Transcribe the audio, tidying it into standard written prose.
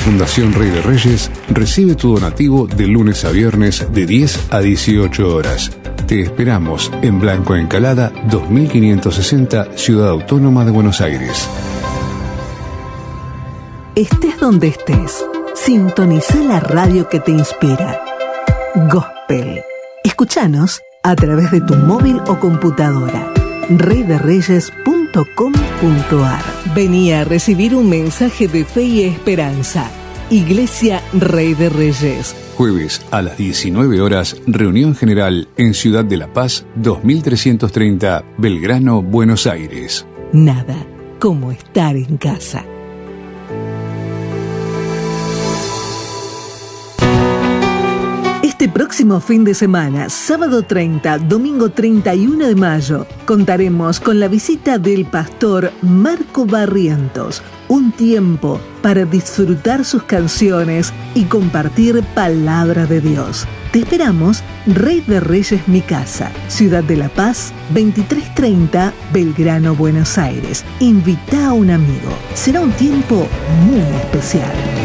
Fundación Rey de Reyes recibe tu donativo de lunes a viernes de 10 a 18 horas. Te esperamos en Blanco Encalada 2560, Ciudad Autónoma de Buenos Aires. Estés donde estés, sintoniza la radio que te inspira. Gospel. Escúchanos a través de tu móvil o computadora. reyderreyes.com.ar. Vení a recibir un mensaje de fe y esperanza. Iglesia Rey de Reyes. Jueves a las 19 horas, reunión general en Ciudad de La Paz, 2330, Belgrano, Buenos Aires. Nada como estar en casa. Este próximo fin de semana, sábado 30, domingo 31 de mayo, contaremos con la visita del pastor Marco Barrientos. Un tiempo para disfrutar sus canciones y compartir palabra de Dios. Te esperamos, Rey de Reyes, mi casa, Ciudad de La Paz, 2330, Belgrano, Buenos Aires. Invita a un amigo. Será un tiempo muy especial.